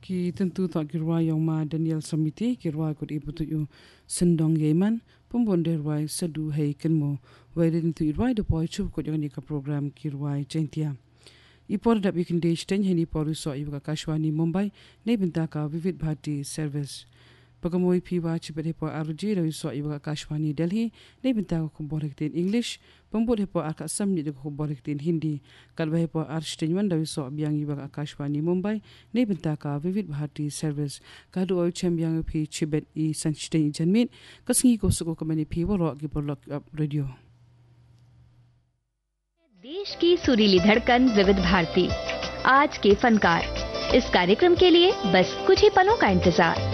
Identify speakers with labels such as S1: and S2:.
S1: Ki tentu tak kirwa yang ma Daniel Samiti kirwa kut ibu tu yu sendong yeman pembonder wai sedu hei kenmo wai den tu irwai de poi chup kut yang ni ka program kirwa jentia. Ipor dap ikin dej ten heni poru so ibu ka Kashwani Mumbai ne binta ka Vivid Bharati Service. Pagamoi piwa chipet hepo RG rawi so ibu ka Kashwani Delhi ne binta ka kuborek tin English pembut hepo akak samni de kuborek tin Hindi kalba hepo Arshtinwan rawi so biang ibu ka Kashwani Mumbai ne binta ka Vivid Bharati Service kadu oi chem biang pi chibet I sanchten janmit kasingi ko suko kamani pi woro ki porlok radio.
S2: देश की सुरीली धड़कन विविध भारती आज के फनकार इस कार्यक्रम के लिए बस कुछ ही पलों का इंतजार।